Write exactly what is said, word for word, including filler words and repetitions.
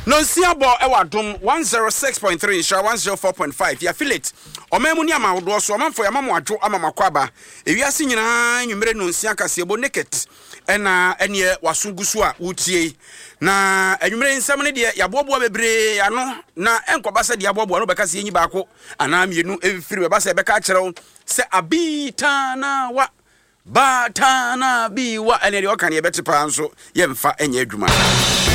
No siabo ewa dom one oh six point three insha one oh four point five ya affiliate omemu ni ama wodo so amamfo ya mama adwo ama makwaba ewiase nyina nwumere no nsia kasebo naked ena ene wasungusu a utie na nwumere nsam ne de yaboboa bebre ano na enkobasa de yaboboa no beka se enyi baako ana mienu efiri be basa beka kyerɛw se abitana wa batana biwa ene de okane yebete pa nso yemfa enye adwuma